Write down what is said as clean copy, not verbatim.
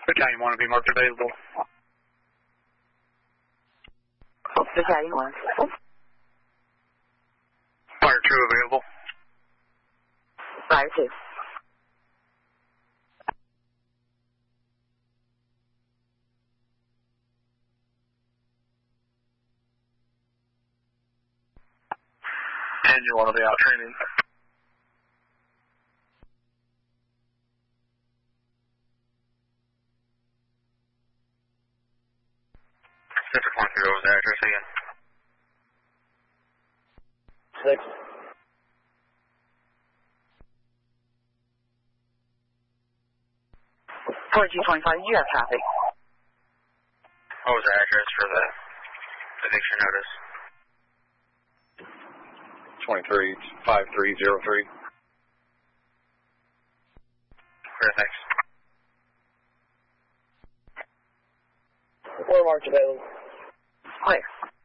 Battalion 1 will be marked available. Battalion 1. Fire 2 available. Fire 2. Engine 1 will be out training. Center 23 over the address again. 6. $4225, you have traffic. What was the address for the eviction notice? 235303. Clear, thanks. Four marked available. Clear.